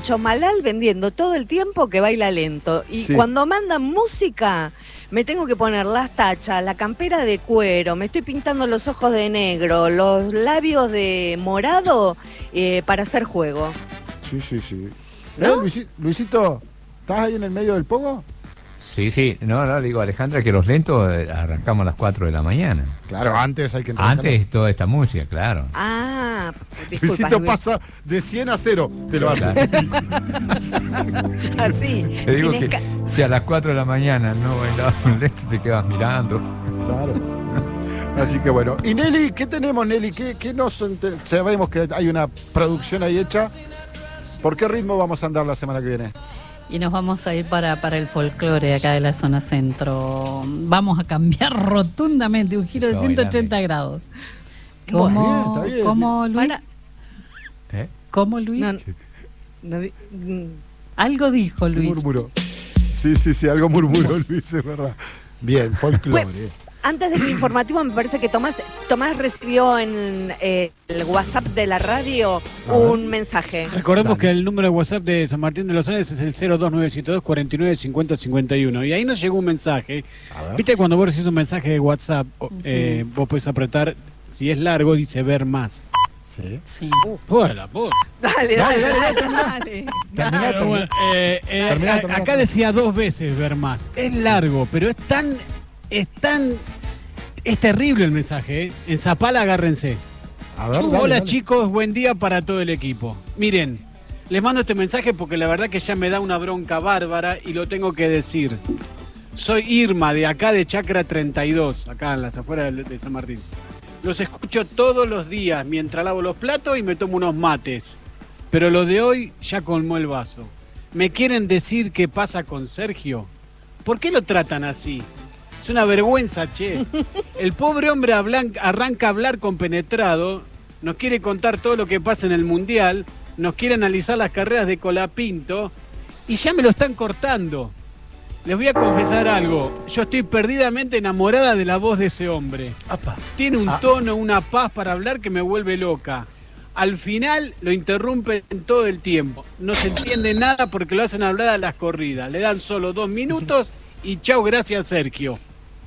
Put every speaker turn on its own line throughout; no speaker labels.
Chomalal vendiendo todo el tiempo que baila lento. Y cuando mandan música, me tengo que poner las tachas, la campera de cuero, me estoy pintando los ojos de negro, los labios de morado para hacer juego.
Sí.
¿No?
Luisito, ¿estás ahí en el medio del pogo?
Sí. No, digo, Alejandra, que los lentos arrancamos a las 4 de la mañana.
Claro, antes hay que entrar.
Antes toda esta música, claro.
Ah, disculpa.
Luisito pasa de 100 a 0, te lo hace.
Así.
Te digo que si a las 4 de la mañana no bailabas un lento, te quedas mirando.
Claro. Así que bueno. Y Nelly, ¿qué tenemos, Nelly? ¿Qué sabemos que hay una producción ahí hecha? ¿Por qué ritmo vamos a andar la semana que viene?
Y nos vamos a ir para el folclore acá de la zona centro. Vamos a cambiar rotundamente, un giro de 180 grados.
¿Cómo, bien,
¿Cómo, Luis? ¿Cómo, Luis? Algo dijo Luis.
Murmuró. Sí, algo murmuró Luis, es verdad. Bien, folclore.
Antes del informativo, me parece que Tomás recibió en el WhatsApp de la radio un mensaje.
Recordemos que el número de WhatsApp de San Martín de los Andes es el 02972 49 50 51. Y ahí nos llegó un mensaje. ¿Viste cuando vos recibís un mensaje de WhatsApp, vos podés apretar, si es largo, dice ver más?
Sí.
Dale.
Terminá.
Acá decía 2 veces ver más. Es largo, pero es terrible el mensaje, ¿eh? En Zapala agárrense.
A ver,
Hola chicos, buen día para todo el equipo. Miren, les mando este mensaje porque la verdad que ya me da una bronca bárbara y lo tengo que decir. Soy Irma, de acá de Chacra 32, acá en las afueras de San Martín. Los escucho todos los días mientras lavo los platos y me tomo unos mates. Pero lo de hoy ya colmó el vaso. ¿Me quieren decir qué pasa con Sergio? ¿Por qué lo tratan así? Es una vergüenza, che. El pobre hombre arranca a hablar compenetrado, nos quiere contar todo lo que pasa en el Mundial, nos quiere analizar las carreras de Colapinto y ya me lo están cortando. Les voy a confesar algo, yo estoy perdidamente enamorada de la voz de ese hombre. Tiene un tono, una paz para hablar que me vuelve loca. Al final lo interrumpen todo el tiempo. No se entiende nada porque lo hacen hablar a las corridas. Le dan solo 2 minutos y chau, gracias Sergio.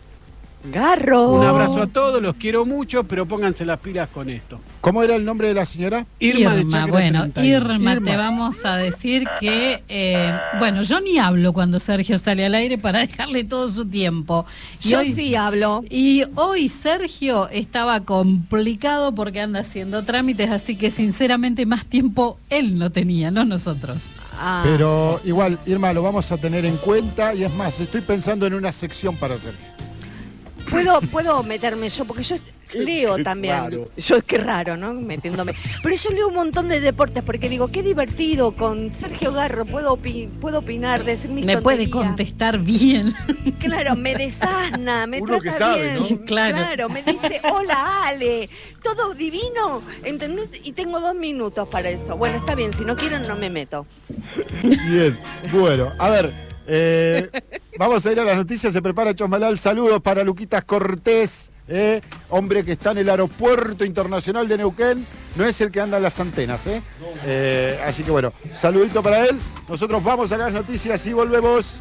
Garro.
Oh.
Un abrazo a todos, los quiero mucho, pero pónganse las pilas con esto.
¿Cómo era el nombre de la señora?
Irma de Chacra
bueno,
31.
Irma, te vamos a decir que, bueno, yo ni hablo cuando Sergio sale al aire para dejarle todo su tiempo.
Yo sí hablo.
Y hoy Sergio estaba complicado porque anda haciendo trámites, así que sinceramente más tiempo él no tenía, no nosotros.
Pero igual, Irma, lo vamos a tener en cuenta y es más, estoy pensando en una sección para Sergio.
¿Puedo meterme yo? Porque yo leo también.
Raro.
Qué raro, ¿no? Metiéndome. Pero yo leo un montón de deportes porque digo, qué divertido, con Sergio Garro puedo opinar, decir mis
Me puede
tonterías.
contestar bien.
Claro, me desasna, me
Uno
trata
que sabe,
bien.
¿no?
Claro, me dice, hola Ale, todo divino, ¿entendés? Y tengo 2 minutos para eso. Bueno, está bien, si no quieren no me meto.
Bien, bueno, a ver. Vamos a ir a las noticias, se prepara Chosmalal. Saludos para Luquitas Cortés, hombre que está en el aeropuerto internacional de Neuquén. No es el que anda en las antenas, así que bueno, saludito para él. Nosotros vamos a las noticias y volvemos.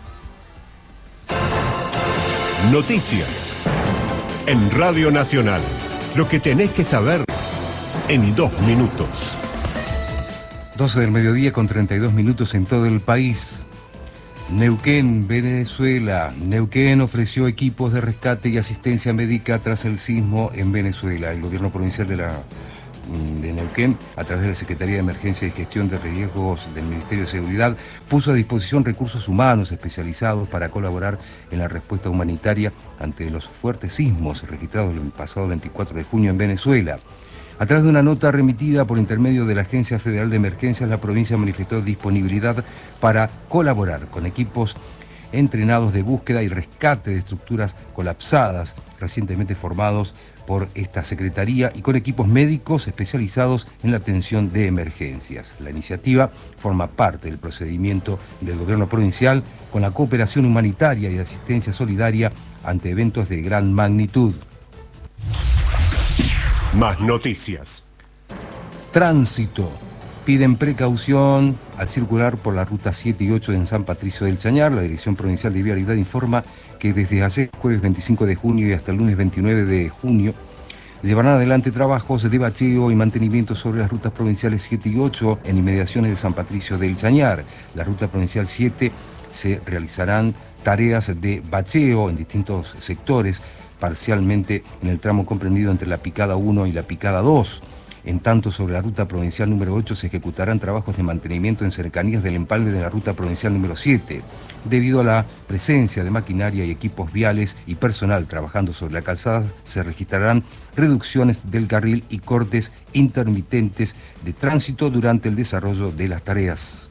Noticias en Radio Nacional. Lo que tenés que saber en 2 minutos.
12 del mediodía con 32 minutos en todo el país. Neuquén, Venezuela. Neuquén ofreció equipos de rescate y asistencia médica tras el sismo en Venezuela. El gobierno provincial de Neuquén, a través de la Secretaría de Emergencia y Gestión de Riesgos del Ministerio de Seguridad, puso a disposición recursos humanos especializados para colaborar en la respuesta humanitaria ante los fuertes sismos registrados el pasado 24 de junio en Venezuela. A través de una nota remitida por intermedio de la Agencia Federal de Emergencias, la provincia manifestó disponibilidad para colaborar con equipos entrenados de búsqueda y rescate de estructuras colapsadas, recientemente formados por esta Secretaría, y con equipos médicos especializados en la atención de emergencias. La iniciativa forma parte del procedimiento del gobierno provincial con la cooperación humanitaria y asistencia solidaria ante eventos de gran magnitud.
Más noticias.
Tránsito. Piden precaución al circular por la ruta 7 y 8 en San Patricio del Chañar. La Dirección Provincial de Vialidad informa que desde ayer, jueves 25 de junio y hasta el lunes 29 de junio, llevarán adelante trabajos de bacheo y mantenimiento sobre las rutas provinciales 7 y 8 en inmediaciones de San Patricio del Chañar. La ruta provincial 7 se realizarán tareas de bacheo en distintos sectores, parcialmente en el tramo comprendido entre la picada 1 y la picada 2. En tanto, sobre la ruta provincial número 8 se ejecutarán trabajos de mantenimiento en cercanías del empalme de la ruta provincial número 7. Debido a la presencia de maquinaria y equipos viales y personal trabajando sobre la calzada, se registrarán reducciones del carril y cortes intermitentes de tránsito durante el desarrollo de las tareas.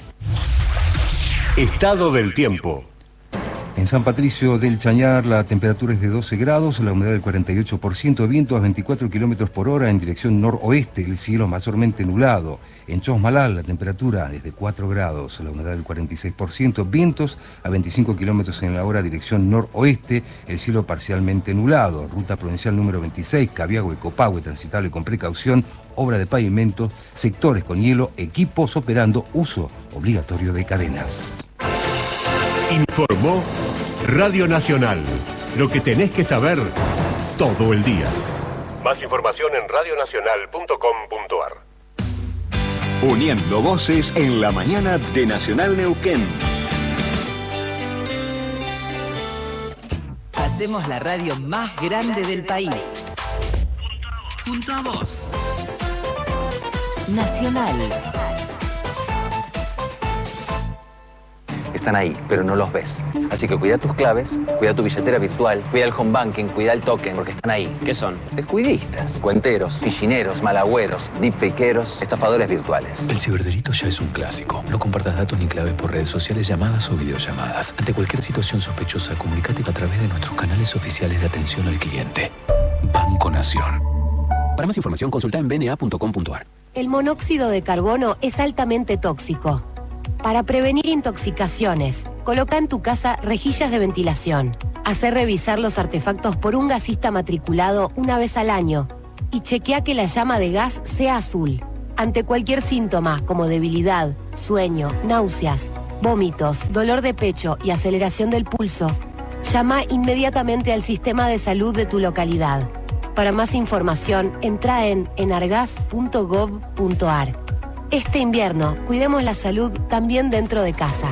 Estado del tiempo.
En San Patricio del Chañar la temperatura es de 12 grados, la humedad del 48%, viento a 24 kilómetros por hora en dirección noroeste, el cielo mayormente nublado. En Chosmalal la temperatura es de 4 grados, la humedad del 46%, vientos a 25 kilómetros en la hora dirección noroeste, el cielo parcialmente nublado. Ruta provincial número 26, Cabiagüe, Copahue, transitable con precaución, obra de pavimento, sectores con hielo, equipos operando, uso obligatorio de cadenas.
Informó Radio Nacional. Lo que tenés que saber todo el día. Más información en radionacional.com.ar.
Uniendo voces en la mañana de Nacional Neuquén.
Hacemos la radio más grande del país. Junto a vos. Nacional.
Están ahí, pero no los ves. Así que cuida tus claves, cuida tu billetera virtual, cuida el home banking, cuida el token, porque están ahí. ¿Qué son? Descuidistas, cuenteros, fichineros, malagüeros, deepfakeros, estafadores virtuales.
El ciberdelito ya es un clásico. No compartas datos ni claves por redes sociales, llamadas o videollamadas. Ante cualquier situación sospechosa, comunícate a través de nuestros canales oficiales de atención al cliente. Banco Nación. Para más información, consulta en bna.com.ar.
El monóxido de carbono es altamente tóxico. Para prevenir intoxicaciones, coloca en tu casa rejillas de ventilación. Hacé revisar los artefactos por un gasista matriculado una vez al año y chequea que la llama de gas sea azul. Ante cualquier síntoma como debilidad, sueño, náuseas, vómitos, dolor de pecho y aceleración del pulso, llama inmediatamente al sistema de salud de tu localidad. Para más información, entra en enargas.gov.ar. Este invierno, cuidemos la salud también dentro de casa.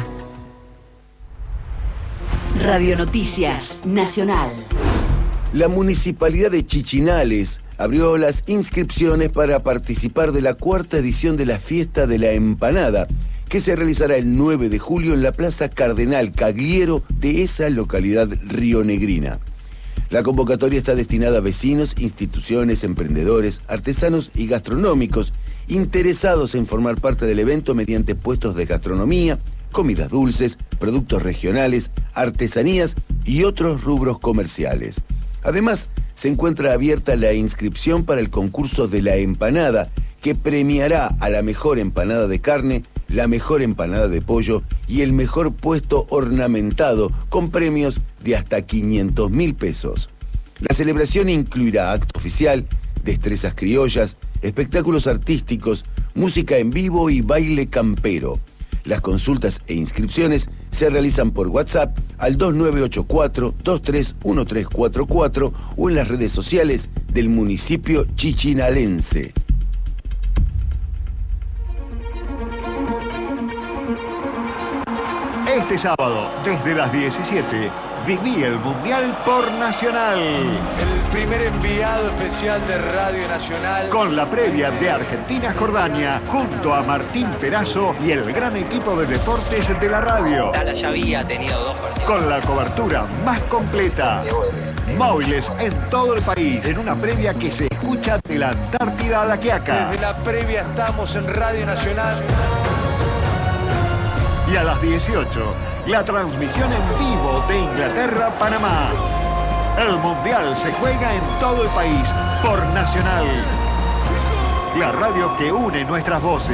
Radio Noticias Nacional.
La Municipalidad de Chichinales abrió las inscripciones para participar de la cuarta edición de la Fiesta de la Empanada, que se realizará el 9 de julio en la Plaza Cardenal Cagliero de esa localidad rionegrina. La convocatoria está destinada a vecinos, instituciones, emprendedores, artesanos y gastronómicos interesados en formar parte del evento mediante puestos de gastronomía, comidas dulces, productos regionales, artesanías y otros rubros comerciales. Además, se encuentra abierta la inscripción para el concurso de la empanada, que premiará a la mejor empanada de carne, la mejor empanada de pollo y el mejor puesto ornamentado, con premios de hasta 500.000 pesos. La celebración incluirá acto oficial, destrezas criollas, espectáculos artísticos, música en vivo y baile campero. Las consultas e inscripciones se realizan por WhatsApp al 2984-231344 o en las redes sociales del municipio chichinalense.
Este sábado, desde las 17, viví el Mundial por Nacional.
El primer enviado especial de Radio Nacional.
Con la previa de Argentina-Jordania, junto a Martín Perazo y el gran equipo de deportes de la radio.
Ya había tenido 2 partidos.
Con la cobertura más completa. Móviles en todo el país, en una previa que se escucha de la Antártida a la Quiaca.
Desde la previa estamos en Radio Nacional.
Y a las 18, la transmisión en vivo de Inglaterra-Panamá. El Mundial se juega en todo el país por Nacional. La radio que une nuestras voces.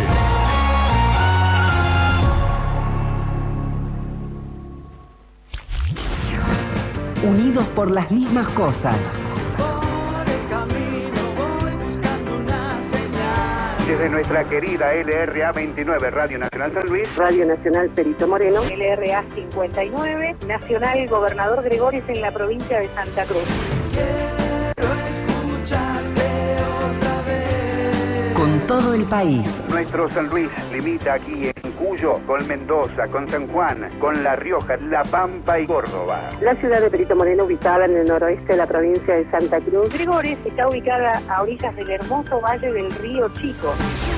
Unidos por las mismas cosas.
Desde nuestra querida LRA 29, Radio Nacional San Luis.
Radio Nacional Perito Moreno.
LRA 59, Nacional Gobernador Gregores en la provincia de Santa Cruz.
Con todo el país.
Nuestro San Luis limita aquí en Cuyo con Mendoza, con San Juan, con La Rioja, La Pampa y Córdoba.
La ciudad de Perito Moreno, ubicada en el noroeste de la provincia de Santa Cruz.
Gregores está ubicada a orillas del hermoso valle del Río Chico.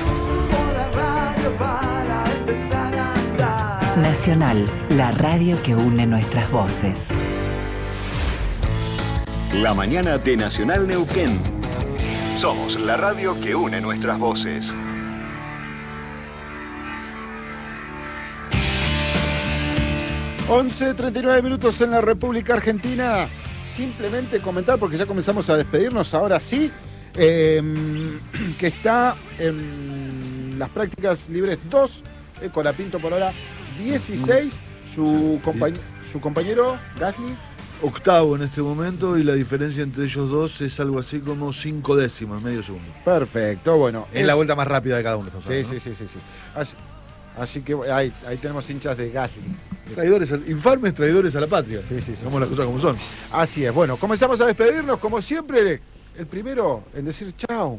Nacional, la radio que une nuestras voces.
La mañana de Nacional Neuquén. Somos la radio que une nuestras voces.
...11:39 en la República Argentina. Simplemente comentar, porque ya comenzamos a despedirnos, ahora sí, que está en las prácticas libres 2, Colapinto por ahora 16, su compañero Gasly.
Octavo en este momento, y la diferencia entre ellos dos es algo así como 5 décimas, medio segundo.
Perfecto, bueno.
Es la vuelta más rápida de cada uno.
Sí. Así que ahí tenemos hinchas de Gasly.
Traidores, infames traidores a la patria.
Sí.
Somos las cosas como son.
Así es. Bueno, comenzamos a despedirnos. Como siempre, el primero en decir chao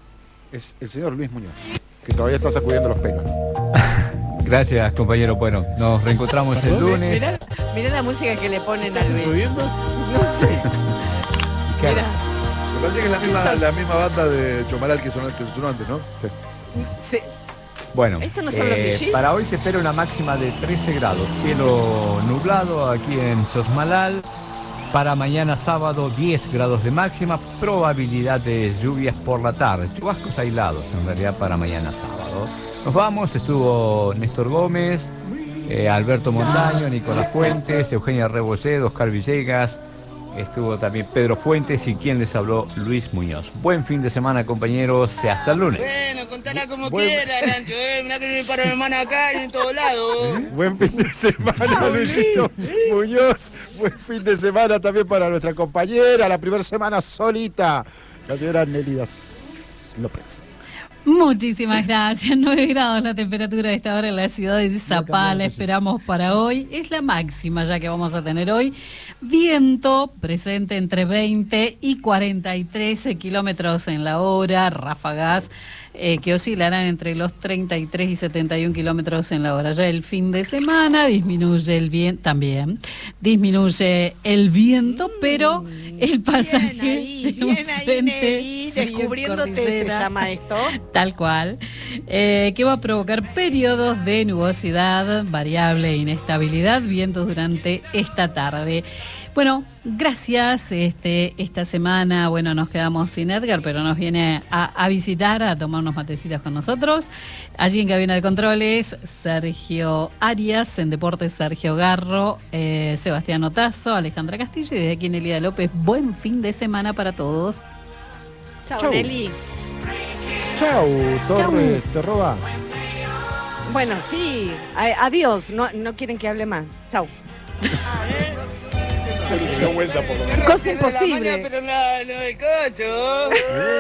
es el señor Luis Muñoz, que todavía está sacudiendo los pelos.
Gracias, compañero. Bueno, nos reencontramos el lunes.
Mirá la música que le ponen a Luis.
¿Subiendo?
No sé.
Mirá.
Me parece que es la misma banda de Chomalal que sonó antes, ¿no?
Sí.
Bueno,
¿estos no son los VGs?
Para hoy se espera una máxima de 13 grados. Cielo nublado aquí en Chosmalal. Para mañana sábado 10 grados de máxima. Probabilidad de lluvias por la tarde. Chubascos aislados en realidad para mañana sábado. Nos vamos, estuvo Néstor Gómez, Alberto Montaño, Nicolás Fuentes, Eugenia Rebolledo, Oscar Villegas, estuvo también Pedro Fuentes y quien les habló, Luis Muñoz. Buen fin de semana, compañeros, hasta el lunes.
Bueno, contala como quiera, Rancho, mirá que me paro mi hermana acá y en todos lados.
Buen fin de semana, Luisito Muñoz. Buen fin de semana también para nuestra compañera, la primera semana solita, la señora Nelida López.
Muchísimas gracias. 9 grados la temperatura de esta hora en la ciudad de Zapala. Esperamos para hoy. Es la máxima ya que vamos a tener hoy. Viento presente entre 20 y 43 kilómetros en la hora. Ráfagas que oscilarán entre los 33 y 71 kilómetros en la hora. Ya el fin de semana disminuye el viento, también disminuye el viento, pero el pasaje
bien ahí, Nelly, descubriéndote se llama esto.
Tal cual, que va a provocar periodos de nubosidad, variable e inestabilidad, vientos durante esta tarde. Bueno, gracias. Esta semana, bueno, nos quedamos sin Edgar, pero nos viene a visitar, a tomar unos matecitos con nosotros. Allí en cabina de controles, Sergio Arias, en deportes Sergio Garro, Sebastián Otazo, Alejandra Castillo y desde aquí Nelida López. Buen fin de semana para todos.
Chao, Nelly.
Chao, Torres, te roba.
Bueno, sí, adiós. No quieren que hable más. Chao. Cosa imposible.
Pero no el cocho.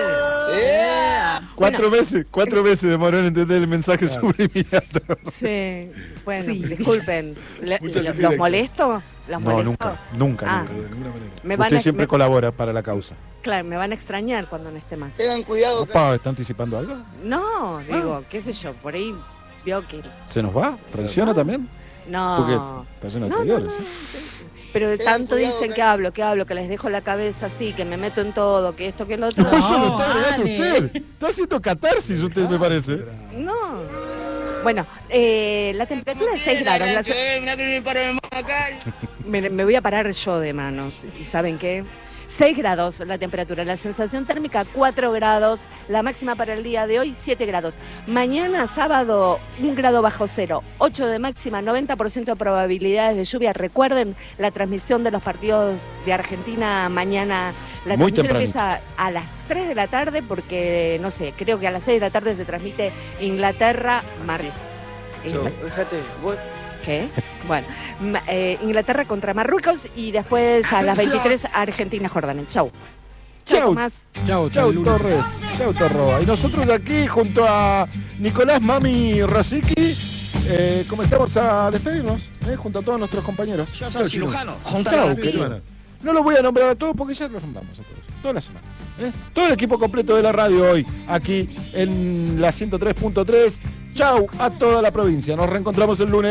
4 meses demoró en entender el mensaje subliminal.
Sí, bueno,
sí.
Disculpen. ¿Los molesto?
No, nunca. Usted siempre colabora para la causa.
Claro, me van a extrañar cuando no esté más.
Tengan cuidado.
Opa, ¿está anticipando algo?
No, digo, qué sé yo, por ahí veo que...
¿Se nos va? ¿Traiciona también?
No.
Porque personas exteriores.
Pero tanto dicen que hablo, que les dejo la cabeza así, que me meto en todo, que esto, que lo otro.
No, eso lo está agregando usted. Está haciendo catarsis usted, me parece.
No. Bueno, la temperatura es 6 grados. Me voy a parar yo de manos. ¿Y saben qué? 6 grados la temperatura, la sensación térmica 4 grados, la máxima para el día de hoy 7 grados. Mañana sábado 1 grado bajo cero, 8 de máxima, 90% de probabilidades de lluvia. Recuerden la transmisión de los partidos de Argentina mañana. La transmisión empieza a las 3 de la tarde porque, no sé, creo que a las 6 de la tarde se transmite Inglaterra,
Fíjate,
¿qué? Bueno, Inglaterra contra Marruecos y después a las 23 Argentina-Jordania. Chau. Chau, Tomás.
Chau, Torres. Chau, Torroba. Y nosotros aquí, junto a Nicolás Mami Rosicky, comenzamos a despedirnos, junto a todos nuestros compañeros.
Ya sos cirujano.
Chau, querido. No los voy a nombrar a todos porque ya los nombramos a todos. Toda la semana. Todo el equipo completo de la radio hoy, aquí en la 103.3. Chau a toda la provincia. Nos reencontramos el lunes.